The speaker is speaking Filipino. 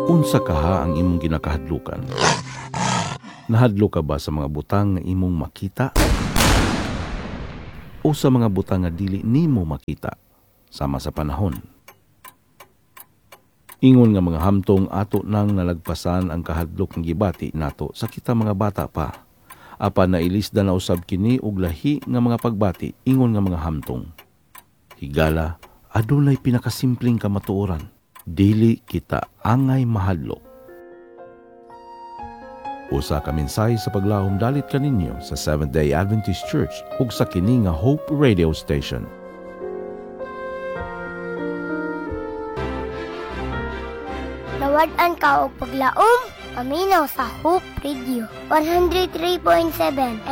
Unsa kaha ang imong ginakahadlukan? Nahadlok ka ba sa mga butang nga imong makita? O sa mga butang nga dili nimo makita sama sa panahon? Ingon nga mga hamtong ato nang nalagpasan ang kahadlok ng gibati nato sa kita mga bata pa. Apan nailisda na usab kini og lahi nga mga pagbati ingon nga mga hamtong. Higala, adunay pinakasimpleng kamatuoran. Dili kita angay mahadlok. Usa ka mensahe sa paglahom dalit kaninyo sa Seventh-day Adventist Church ug sa kini nga Hope Radio Station. Nawad-an ka og paglaom, paminaw sa Hope Radio 103.7